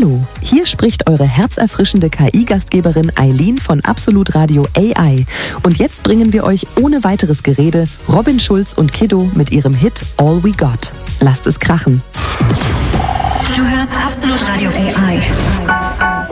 Hallo, hier spricht eure herzerfrischende KI-Gastgeberin Eileen von Absolut Radio AI. Und jetzt bringen wir euch ohne weiteres Gerede Robin Schulz und Kiddo mit ihrem Hit All We Got. Lasst es krachen. Du hörst Absolut Radio AI.